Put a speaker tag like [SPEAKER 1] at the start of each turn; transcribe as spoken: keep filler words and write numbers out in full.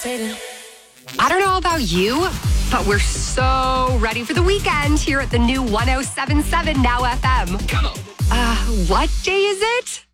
[SPEAKER 1] I don't know about you, but we're so ready for the weekend here at the new one oh seven point seven Now F M.
[SPEAKER 2] Come on.
[SPEAKER 1] Uh, what day is it?